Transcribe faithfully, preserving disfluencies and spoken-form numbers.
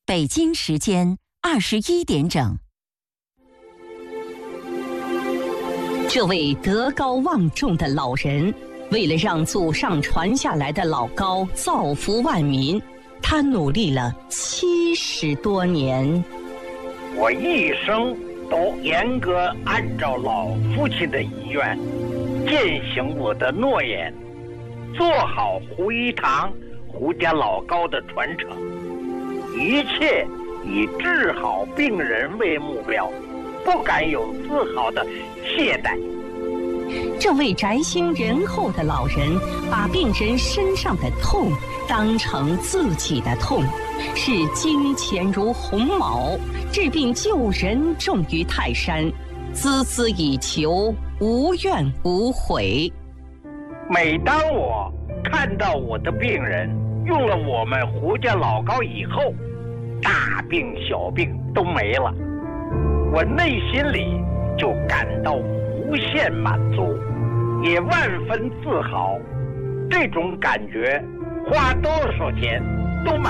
北京时间二十一点整。这位德高望重的老人，为了让祖上传下来的老高造福万民，他努力了七十多年。 我一生都严格按照老父亲的遗愿，践行我的诺言，做好胡一堂、胡家老高的传承，一切以治好病人为目标，不敢有丝毫的懈怠。 这位宅心仁厚的老人，把病人身上的痛当成自己的痛，视金钱如鸿毛，治病救人重于泰山，孜孜以求，无怨无悔。 每当我看到我的病人用了我们胡家老高以后，大病小病都没了，我内心里就感到无限满足，也万分自豪。这种感觉花多少钱都买